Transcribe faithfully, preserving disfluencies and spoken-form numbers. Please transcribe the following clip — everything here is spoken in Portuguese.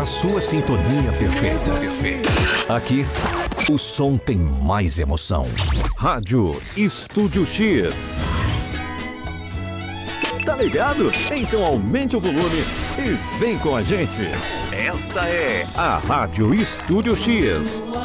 A sua sintonia perfeita. Perfeita. Aqui, o som tem mais emoção. Rádio Estúdio X. Tá ligado? Então aumente o volume e vem com a gente. Esta é a Rádio Estúdio X.